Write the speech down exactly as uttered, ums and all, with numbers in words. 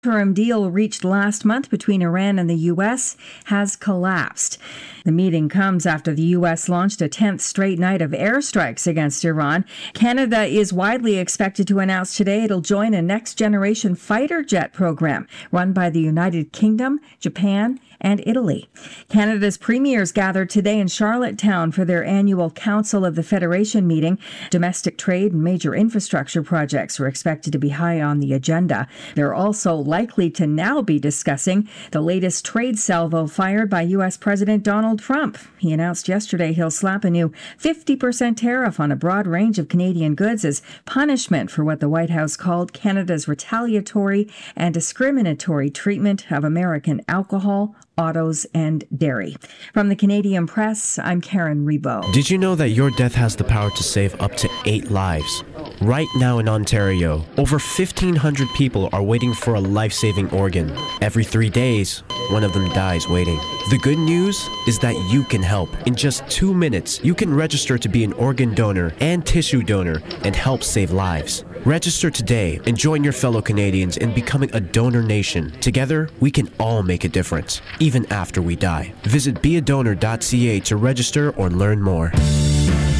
interim deal reached last month between Iran and the U S has collapsed. The meeting comes after the U S launched a tenth straight night of airstrikes against Iran. Canada is widely expected to announce today it'll join a next-generation fighter jet program run by the United Kingdom, Japan, and Italy. Canada's premiers gathered today in Charlottetown for their annual Council of the Federation meeting. Domestic trade and major infrastructure projects were expected to be high on the agenda. They're also likely to now be discussing the latest trade salvo fired by U S President Donald Trump. He announced yesterday he'll slap a new fifty percent tariff on a broad range of Canadian goods as punishment for what the White House called Canada's retaliatory and discriminatory treatment of American alcohol, autos, and dairy. From the Canadian Press, I'm Karen Rebo. Did you know that your death has the power to save up to eight lives? Right now in Ontario, over fifteen hundred people are waiting for a life-saving organ. Every three days, one of them dies waiting. The good news is that you can help. In just two minutes, you can register to be an organ donor and tissue donor and help save lives. Register today and join your fellow Canadians in becoming a donor nation. Together, we can all make a difference, even after we die. Visit be a donor dot c a to register or learn more.